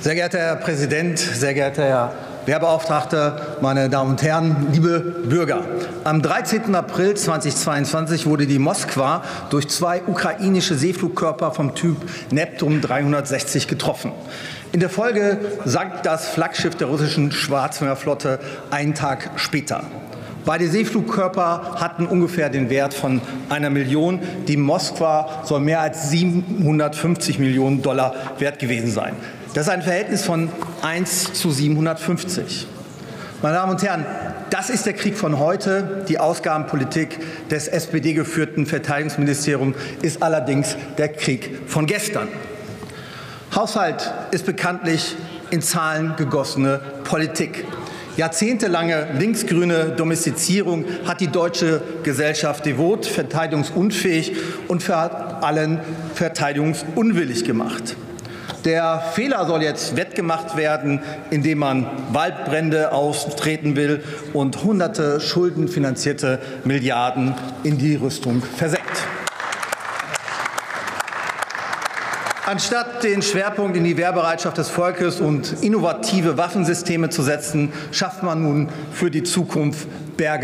Sehr geehrter Herr Präsident, sehr geehrter Herr Wehrbeauftragter, meine Damen und Herren, liebe Bürger! Am 13. April 2022 wurde die Moskwa durch 2 ukrainische Seeflugkörper vom Typ Neptun 360 getroffen. In der Folge sank das Flaggschiff der russischen Schwarzmeerflotte einen Tag später. Beide Seeflugkörper hatten ungefähr den Wert von 1 Million. Die Moskwa soll mehr als 750 Millionen Dollar wert gewesen sein. Das ist ein Verhältnis von 1 zu 750. Meine Damen und Herren, das ist der Krieg von heute. Die Ausgabenpolitik des SPD-geführten Verteidigungsministeriums ist allerdings der Krieg von gestern. Haushalt ist bekanntlich in Zahlen gegossene Politik. Jahrzehntelange linksgrüne Domestizierung hat die deutsche Gesellschaft devot, verteidigungsunfähig und vor allem verteidigungsunwillig gemacht. Der Fehler soll jetzt wettgemacht werden, indem man Waldbrände austreten will und hunderte schuldenfinanzierte Milliarden in die Rüstung versenkt. Anstatt den Schwerpunkt in die Wehrbereitschaft des Volkes und innovative Waffensysteme zu setzen, schafft man nun für die Zukunft Berge